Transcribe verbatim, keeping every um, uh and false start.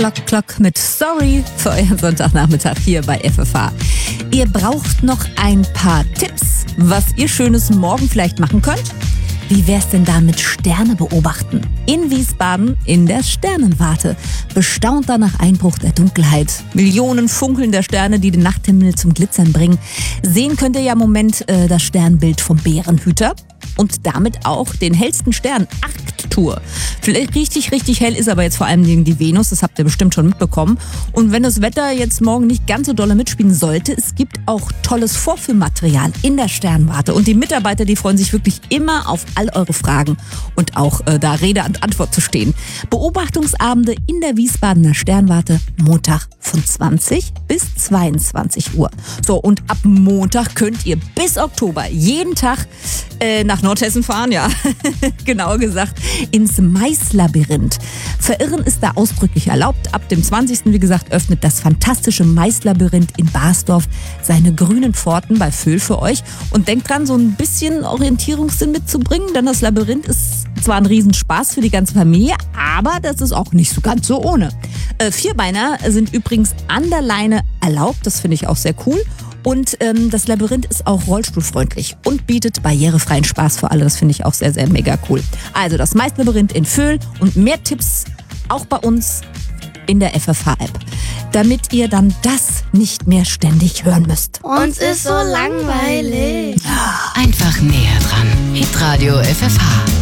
Klock, Klock mit Sorry für euren Sonntagnachmittag hier bei F F H. Ihr braucht noch ein paar Tipps, was ihr Schönes morgen vielleicht machen könnt. Wie wär's denn da mit Sterne beobachten? In Wiesbaden in der Sternenwarte. Bestaunter nach Einbruch der Dunkelheit. Millionen funkelnder Sterne, die den Nachthimmel zum Glitzern bringen. Sehen könnt ihr ja im Moment äh, das Sternbild vom Bärenhüter. Und damit auch den hellsten Stern, Arctur. Vielleicht richtig, richtig hell ist aber jetzt vor allem die Venus, das habt ihr bestimmt schon mitbekommen. Und wenn das Wetter jetzt morgen nicht ganz so dolle mitspielen sollte, es gibt auch tolles Vorführmaterial in der Sternwarte. Und die Mitarbeiter, die freuen sich wirklich immer auf all eure Fragen und auch äh, da Rede und Antwort zu stehen. Beobachtungsabende in der Wiesbadener Sternwarte, Montag von zwanzig bis zweiundzwanzig Uhr. So, und ab Montag könnt ihr bis Oktober jeden Tag äh, nach Nordhessen fahren, ja, genauer gesagt, ins Maislabyrinth. Verirren ist da ausdrücklich erlaubt. Ab dem zwanzigsten wie gesagt, öffnet das fantastische Maislabyrinth in Basdorf seine grünen Pforten bei Föhl für euch. Und denkt dran, so ein bisschen Orientierungssinn mitzubringen, denn das Labyrinth ist zwar ein Riesenspaß für die ganze Familie, aber das ist auch nicht so ganz so ohne. Äh, Vierbeiner sind übrigens an der Leine erlaubt, das finde ich auch sehr cool. Und ähm, das Labyrinth ist auch rollstuhlfreundlich und bietet barrierefreien Spaß für alle. Das finde ich auch sehr, sehr mega cool. Also das Maislabyrinth in Föhl und mehr Tipps auch bei uns in der F F H-App, damit ihr dann das nicht mehr ständig hören müsst. Uns ist so langweilig. Einfach näher dran. Hitradio F F H.